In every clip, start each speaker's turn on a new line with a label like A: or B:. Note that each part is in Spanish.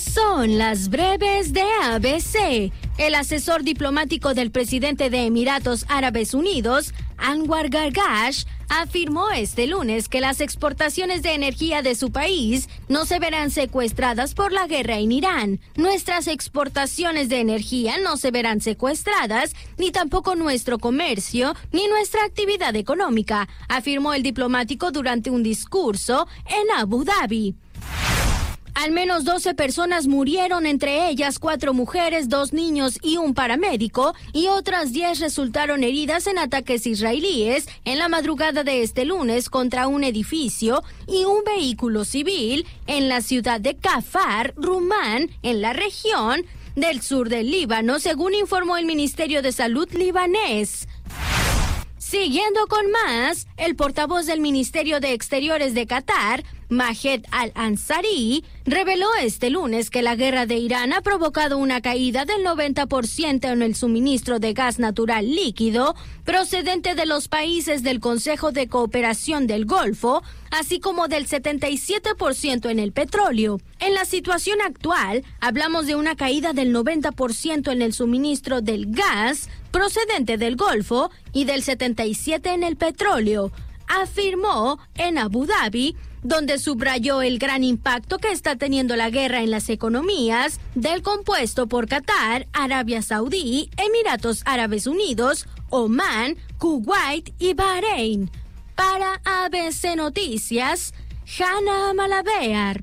A: son las breves de ABC. El asesor diplomático del presidente de Emiratos Árabes Unidos, Anwar Gargash, afirmó este lunes que las exportaciones de energía de su país no se verán secuestradas por la guerra en Irán. Nuestras exportaciones de energía no se verán secuestradas, ni tampoco nuestro comercio, ni nuestra actividad económica, afirmó el diplomático durante un discurso en Abu Dhabi. Al menos 12 personas murieron, entre ellas 4 mujeres, 2 niños y un paramédico, y otras 10 resultaron heridas en ataques israelíes en la madrugada de este lunes contra un edificio y un vehículo civil en la ciudad de Kafar Rumán, en la región del sur del Líbano, según informó el Ministerio de Salud libanés. Siguiendo con más, el portavoz del Ministerio de Exteriores de Qatar, Majed Al-Ansari, reveló este lunes que la guerra de Irán ha provocado una caída del 90% en el suministro de gas natural líquido procedente de los países del Consejo de Cooperación del Golfo, así como del 77% en el petróleo. En la situación actual, hablamos de una caída del 90% en el suministro del gas procedente del Golfo y del 77% en el petróleo, afirmó en Abu Dhabi, donde subrayó el gran impacto que está teniendo la guerra en las economías del compuesto por Qatar, Arabia Saudí, Emiratos Árabes Unidos, Omán, Kuwait y Bahrein. Para ABC Noticias, Hanna Malabear.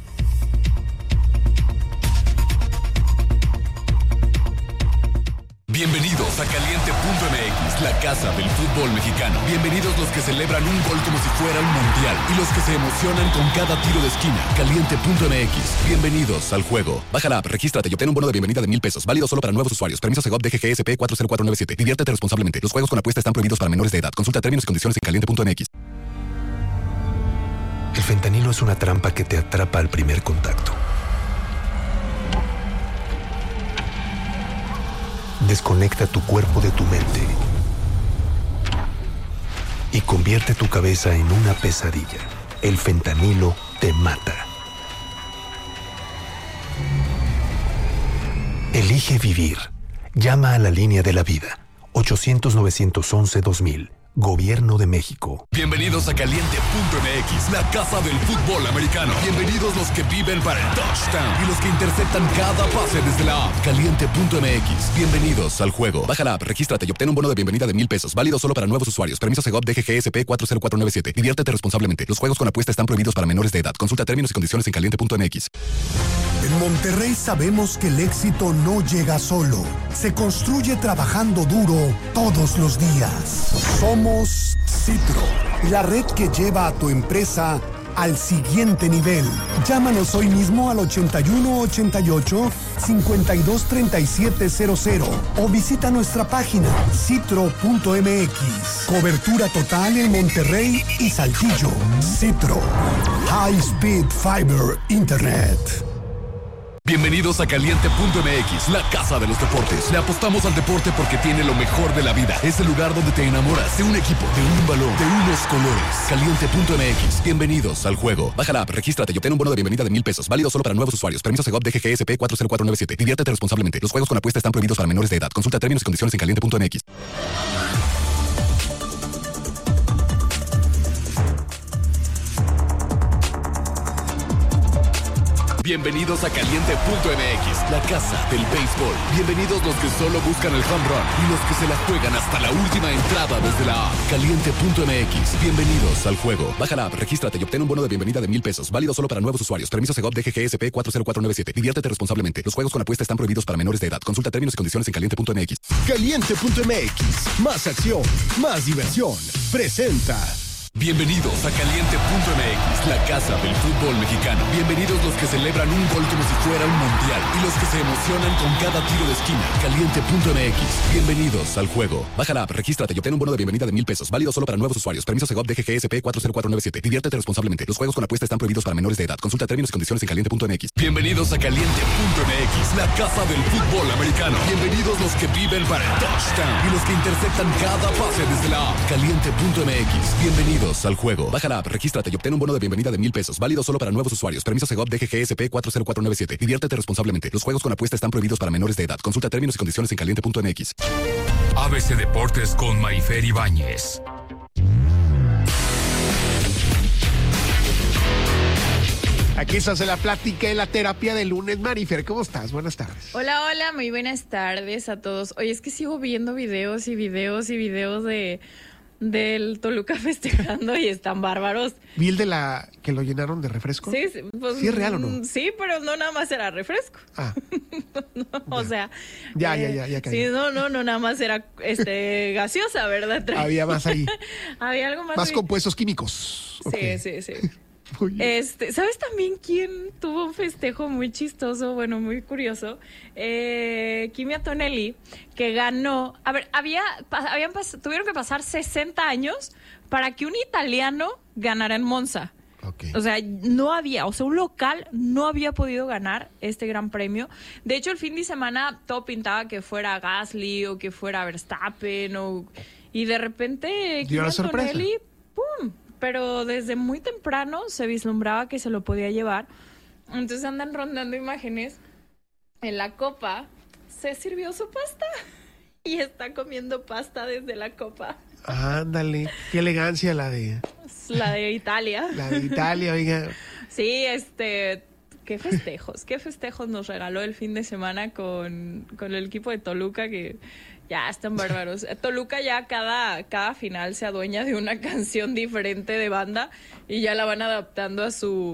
B: Bienvenidos a Caliente.mx, la casa del fútbol mexicano. Bienvenidos los que celebran un gol como si fuera un mundial y los que se emocionan con cada tiro de esquina. Caliente.mx, bienvenidos al juego. Baja la app, regístrate y obtén un bono de bienvenida de $1,000. Válido solo para nuevos usuarios. Permiso Segov DGGSP 40497. Diviértete responsablemente. Los juegos con apuesta están prohibidos para menores de edad. Consulta términos y condiciones en Caliente.mx.
C: El fentanilo es una trampa que te atrapa al primer contacto. Desconecta tu cuerpo de tu mente y convierte tu cabeza en una pesadilla. El fentanilo te mata. Elige vivir. Llama a la línea de la vida. 800-911-2000. Gobierno de México.
B: Bienvenidos a Caliente.mx, la casa del fútbol americano. Bienvenidos los que viven para el touchdown y los que interceptan cada pase desde la app. Caliente.mx, bienvenidos al juego. Baja la app, regístrate y obtén un bono de bienvenida de $1,000. Válido solo para nuevos usuarios. Permiso Segov DGGSP 40497. Diviértete responsablemente. Los juegos con apuesta están prohibidos para menores de edad. Consulta términos y condiciones en Caliente.mx.
D: En Monterrey sabemos que el éxito no llega solo. Se construye trabajando duro todos los días. Somos Citro, la red que lleva a tu empresa al siguiente nivel. Llámanos hoy mismo al 8188-523700 o visita nuestra página citro.mx. Cobertura total en Monterrey y Saltillo. Citro, High Speed Fiber Internet.
B: Bienvenidos a Caliente.mx, la casa de los deportes. Le apostamos al deporte porque tiene lo mejor de la vida. Es el lugar donde te enamoras de un equipo, de un balón, de unos colores. Caliente.mx, bienvenidos al juego. Baja la app, regístrate y obtén un bono de bienvenida de $1,000. Válido solo para nuevos usuarios. Permiso Segov DGGSP 40497. Diviértete responsablemente. Los juegos con apuesta están prohibidos para menores de edad. Consulta términos y condiciones en Caliente.mx. Bienvenidos a Caliente.mx, la casa del béisbol. Bienvenidos los que solo buscan el home run y los que se la juegan hasta la última entrada desde la app. Caliente.mx, bienvenidos al juego. Baja la app, regístrate y obtén un bono de bienvenida de $1,000. Válido solo para nuevos usuarios. Permiso Segov DGGSP 40497. Diviértete responsablemente. Los juegos con apuesta están prohibidos para menores de edad. Consulta términos y condiciones en Caliente.mx.
E: Caliente.mx, más acción, más diversión. Presenta.
B: Bienvenidos a Caliente.mx, la casa del fútbol mexicano. Bienvenidos los que celebran un gol como si fuera un mundial y los que se emocionan con cada tiro de esquina. Caliente.mx, bienvenidos al juego. Baja la app, regístrate y obtén un bono de bienvenida de $1,000. Válido solo para nuevos usuarios. Permiso Segov DGGSP 40497. Diviértete responsablemente. Los juegos con apuesta están prohibidos para menores de edad. Consulta términos y condiciones en Caliente.mx. Bienvenidos a Caliente.mx, la casa del fútbol americano. Bienvenidos los que viven para el touchdown y los que interceptan cada pase desde la app. Caliente.mx, bienvenidos Bienvenidos al juego. Baja la app, regístrate y obtén un bono de bienvenida de $1,000. Válido solo para nuevos usuarios. Permiso Segov DGGSP 40497. Diviértete responsablemente. Los juegos con apuesta están prohibidos para menores de edad. Consulta términos y condiciones en caliente.mx.
F: ABC Deportes con Marifer Ibáñez.
G: Aquí se hace la plática y la terapia del lunes. Marifer, ¿cómo estás? Buenas tardes.
H: Hola, hola, muy buenas tardes a todos. Oye, es que sigo viendo videos del Toluca festejando y están bárbaros.
G: ¿Vi el de la que lo llenaron de refresco?
H: Sí, pues,
G: ¿Sí es real o no?
H: Sí, pero no nada más era refresco.
G: Ah.
H: No, o sea.
G: Ya caí.
H: Sí, no, nada más era gaseosa, ¿verdad?
G: Había más ahí.
H: Había algo más.
G: Más compuestos químicos.
H: Sí,
G: Okay.
H: sí. ¿Sabes también quién tuvo un festejo muy chistoso, bueno, muy curioso? Kimi Antonelli, que ganó. A ver, tuvieron que pasar 60 años para que un italiano ganara en Monza.
G: Okay.
H: O sea, un local no había podido ganar este gran premio. De hecho, el fin de semana todo pintaba que fuera Gasly o que fuera Verstappen y de repente
G: Dio la sorpresa.
H: Antonelli, ¡pum! Pero desde muy temprano se vislumbraba que se lo podía llevar. Entonces andan rondando imágenes. En la copa se sirvió su pasta y está comiendo pasta desde la copa.
G: Ándale, qué elegancia la de
H: Italia.
G: La de Italia, oiga.
H: Sí, qué festejos nos regaló el fin de semana con el equipo de Toluca, que ya están bárbaros. Toluca ya cada final se adueña de una canción diferente de banda y ya la van adaptando a sus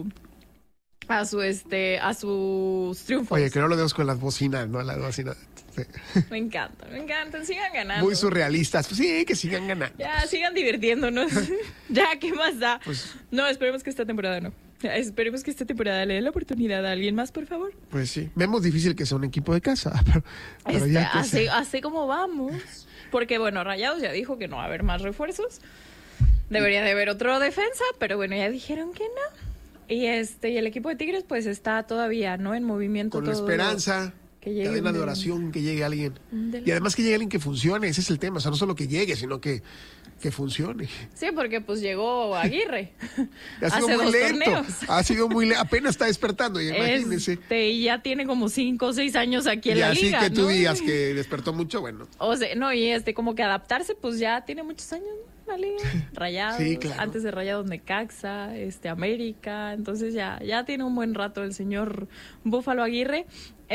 H: triunfos.
G: Oye, que no lo vemos con las bocinas, ¿no? Las bocinas. Sí.
H: Me encantan, sigan ganando.
G: Muy surrealistas. Pues sí, que sigan ganando.
H: Ya, sigan divirtiéndonos. Ya, ¿qué más da?
G: Pues,
H: no, esperemos que esta temporada no. Esperemos que esta temporada le dé la oportunidad a alguien más, por favor.
G: Pues sí, vemos difícil que sea un equipo de casa, pero ya que
H: así como vamos. Porque, bueno, Rayados ya dijo que no va a haber más refuerzos. Debería de haber otro defensa, pero bueno, ya dijeron que no. Y el equipo de Tigres pues está todavía, ¿no? En movimiento.
G: Con la esperanza, cadena de oración, que llegue alguien. Y además que llegue alguien que funcione, ese es el tema. O sea, no solo que llegue, sino que funcione.
H: Sí, porque pues llegó Aguirre.
G: Ha sido muy lento.
H: Torneos.
G: Ha sido muy lento. Apenas está despertando, imagínense.
H: Y ya tiene como 5 o 6 años aquí en la liga.
G: Y así que tú
H: ¿no?
G: digas que despertó mucho, bueno.
H: O sea, no, y como que adaptarse, pues ya tiene muchos años, ¿no? La liga. Rayados.
G: Sí, claro.
H: Antes de Rayados, Necaxa, América. Entonces ya tiene un buen rato el señor Búfalo Aguirre.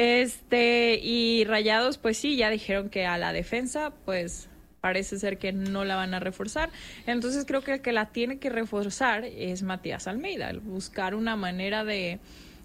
H: Y Rayados, pues sí, ya dijeron que a la defensa, pues parece ser que no la van a reforzar. Entonces creo que el que la tiene que reforzar es Matías Almeida, el buscar una manera de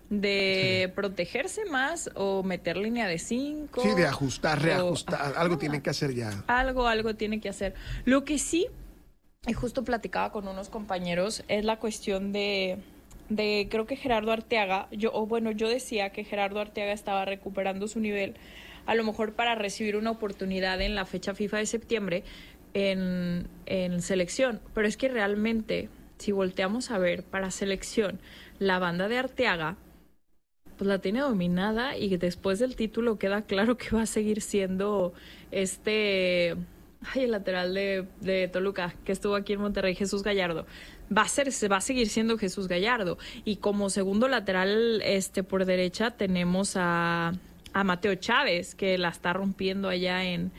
H: protegerse más o meter línea de 5.
G: Sí, de ajustar, reajustar. Algo tiene que hacer ya.
H: Algo tiene que hacer. Lo que sí, y justo platicaba con unos compañeros, es la cuestión de creo que Gerardo Arteaga, yo decía que Gerardo Arteaga estaba recuperando su nivel, a lo mejor para recibir una oportunidad en la fecha FIFA de septiembre en selección, pero es que realmente, si volteamos a ver para selección, la banda de Arteaga pues la tiene dominada y después del título queda claro que va a seguir siendo el lateral de Toluca, que estuvo aquí en Monterrey, Jesús Gallardo. Va a seguir siendo Jesús Gallardo. Y como segundo lateral por derecha tenemos a Mateo Chávez, que la está rompiendo allá en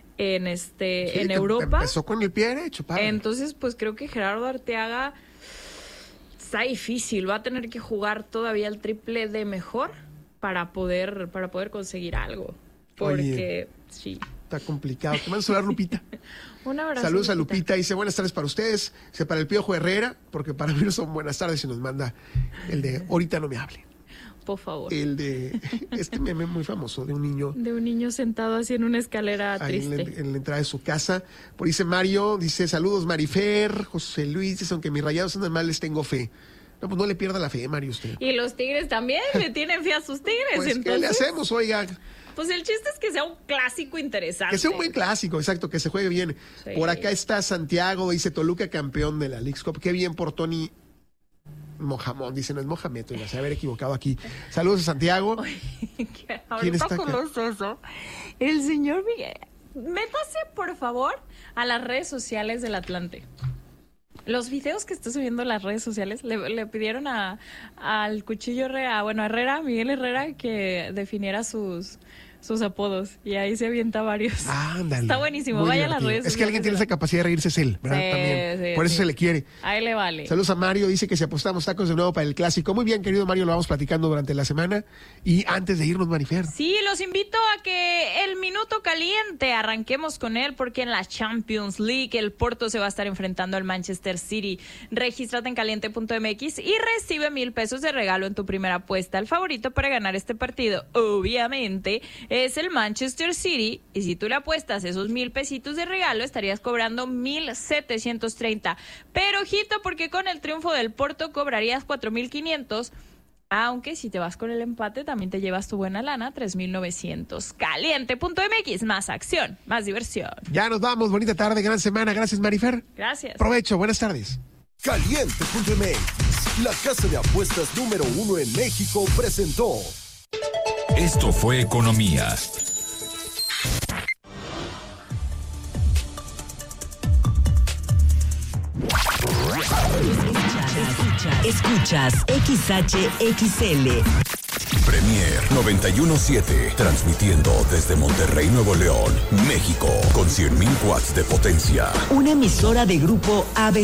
H: Europa.
G: Empezó con el pie derecho, padre.
H: Entonces, pues creo que Gerardo Arteaga está difícil, va a tener que jugar todavía el triple de mejor para poder conseguir algo. Porque sí.
G: Está complicado. Te mando saludar, Lupita.
H: Un abrazo.
G: Saludos a Lupita. Dice, buenas tardes para ustedes. Para el Piojo Herrera, porque para mí no son buenas tardes, y nos manda el de ahorita no me hablen.
H: Por favor.
G: El de meme muy famoso de un niño.
H: De un niño sentado así en una escalera triste.
G: En la entrada de su casa. Por dice Mario, dice, saludos Marifer, José Luis, dice, aunque mis Rayados andan mal, les tengo fe. No, pues no le pierda la fe, Mario, usted.
H: Y los Tigres también le tienen fe a sus Tigres.
G: Pues,
H: entonces,
G: ¿qué le hacemos, oiga?
H: Pues el chiste es que sea un clásico interesante.
G: Que sea un buen clásico, exacto, que se juegue bien. Sí. Por acá está Santiago, dice Toluca campeón de la Leagues Cup. Qué bien por Tony Mojamón, dice, no es Mohamed, oiga, se haber equivocado aquí. Saludos a Santiago.
H: ¿Quién está acá? Eso? El señor Miguel. Métase, por favor, a las redes sociales del Atlante. Los videos que está subiendo en las redes sociales le pidieron al Cuchillo Herrera, a Herrera, Miguel Herrera, que definiera sus apodos, y ahí se avienta varios.
G: Ándale.
H: Está buenísimo,
G: Muy
H: vaya a las
G: divertido.
H: redes.
G: Es que alguien tiene esa capacidad de reírse, es él, ¿verdad?
H: Sí,
G: También.
H: sí,
G: Por eso
H: sí.
G: se le quiere.
H: Ahí le vale.
G: Saludos a Mario, dice que si apostamos tacos de nuevo para el clásico. Muy bien, querido Mario, lo vamos platicando durante la semana. Y antes de irnos, Marifer.
H: Sí, los invito a que el minuto caliente arranquemos con él, porque en la Champions League el Porto se va a estar enfrentando al Manchester City. Regístrate en caliente.mx y recibe 1,000 pesos de regalo en tu primera apuesta. El favorito para ganar este partido, obviamente, es el Manchester City, y si tú le apuestas esos 1,000 pesitos de regalo, estarías cobrando 1,730. Pero ojito, porque con el triunfo del Porto cobrarías 4,500. Aunque si te vas con el empate, también te llevas tu buena lana, 3,900. Caliente.mx, más acción, más diversión.
G: Ya nos vamos, bonita tarde, gran semana. Gracias, Marifer.
H: Gracias.
G: Provecho, buenas tardes.
E: Caliente.mx, la casa de apuestas número 1 en México, presentó.
F: Esto fue Economía.
I: Escuchas XHXL.
B: Premier 91.7, transmitiendo desde Monterrey, Nuevo León, México, con 100,000 watts de potencia.
I: Una emisora de Grupo ABC.